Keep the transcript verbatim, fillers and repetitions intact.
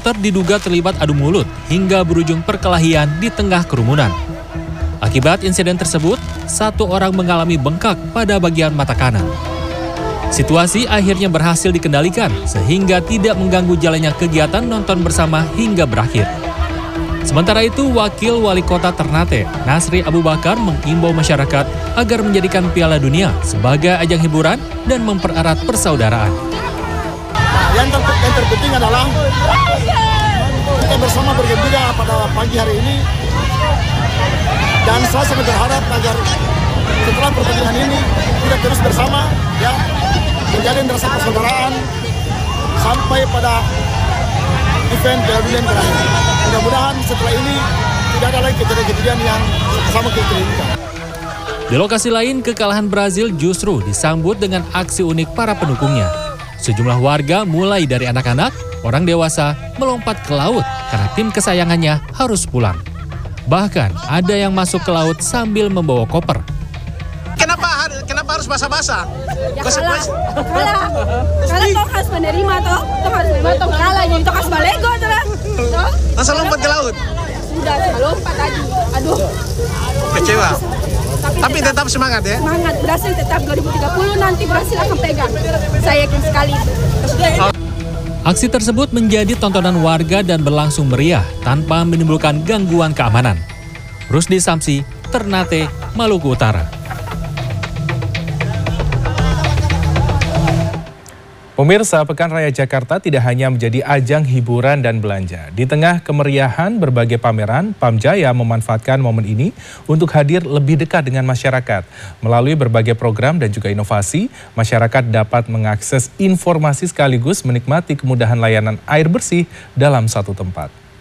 supporter diduga terlibat adu mulut hingga berujung perkelahian di tengah kerumunan. Akibat insiden tersebut, satu orang mengalami bengkak pada bagian mata kanan. Situasi akhirnya berhasil dikendalikan sehingga tidak mengganggu jalannya kegiatan nonton bersama hingga berakhir. Sementara itu, Wakil Wali Kota Ternate, Nasri Abu Bakar, mengimbau masyarakat agar menjadikan Piala Dunia sebagai ajang hiburan dan mempererat persaudaraan. Yang, ter yang terpenting adalah kita bersama bergembira pada pagi hari ini, dan saya sangat berharap agar setelah pertandingan ini kita terus bersama, ya, menjalin rasa persaudaraan sampai pada event Piala Dunia yang terakhir. Mudah-mudahan setelah ini tidak ada lagi kejadian-kejadian yang sama kita inginkan. Di lokasi lain, kekalahan Brazil justru disambut dengan aksi unik para pendukungnya. Sejumlah warga mulai dari anak-anak, orang dewasa melompat ke laut karena tim kesayangannya harus pulang. Bahkan ada yang masuk ke laut sambil membawa koper. Kenapa kenapa harus basah-basah? Ya kalah, kalah, kalah toh harus menerima toh, toh harus menerima toh kalah, jadi toh harus balego toh. Langsung lompat ke laut? Sudah, sudah lompat tadi, aduh. Kecewa? Tapi, Tapi tetap, tetap semangat ya? Semangat, Brasil tetap dua ribu tiga puluh nanti Brasil akan pegang. Saya yakin sekali. Aksi tersebut menjadi tontonan warga dan berlangsung meriah tanpa menimbulkan gangguan keamanan. Rusdi Samsi, Ternate, Maluku Utara. Pemirsa, Pekan Raya Jakarta tidak hanya menjadi ajang hiburan dan belanja. Di tengah kemeriahan berbagai pameran, Pamjaya memanfaatkan momen ini untuk hadir lebih dekat dengan masyarakat. Melalui berbagai program dan juga inovasi, masyarakat dapat mengakses informasi sekaligus menikmati kemudahan layanan air bersih dalam satu tempat.